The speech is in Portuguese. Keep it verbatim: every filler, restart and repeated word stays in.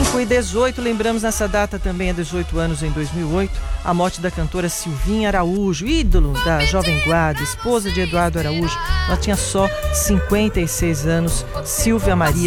cinco e dezoito, lembramos nessa data também, há dezoito anos, em dois mil e oito, a morte da cantora Silvinha Araújo, ídolo da Jovem Guarda, esposa de Eduardo Araújo. Ela tinha só cinquenta e seis anos. Silvia Maria